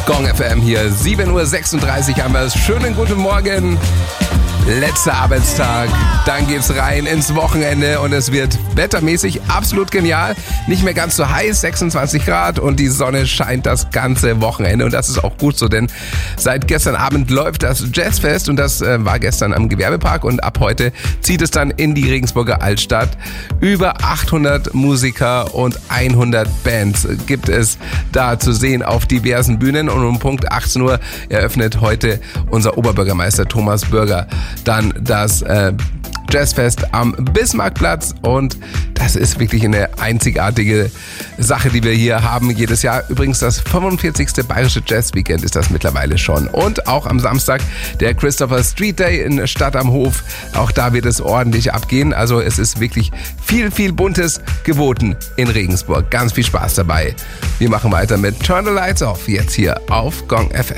Gong FM hier, 7.36 Uhr haben wir es. Schönen guten Morgen. Letzter Arbeitstag, dann geht's rein ins Wochenende und es wird wettermäßig absolut genial. Nicht mehr ganz so heiß, 26 Grad und die Sonne scheint das ganze Wochenende und das ist auch gut so, denn seit gestern Abend läuft das Jazzfest und das war gestern am Gewerbepark und ab heute zieht es dann in die Regensburger Altstadt. Über 800 Musiker und 100 Bands gibt es da zu sehen auf diversen Bühnen und um Punkt 18 Uhr eröffnet heute unser Oberbürgermeister Thomas Bürger dann das Jazzfest am Bismarckplatz und das ist wirklich eine einzigartige Sache, die wir hier haben jedes Jahr. Übrigens das 45. Bayerische Jazz-Weekend ist das mittlerweile schon. Und auch am Samstag der Christopher Street Day in Stadt am Hof. Auch da wird es ordentlich abgehen. Also es ist wirklich viel Buntes geboten in Regensburg. Ganz viel Spaß dabei. Wir machen weiter mit Turn the Lights Off jetzt hier auf Gong FM.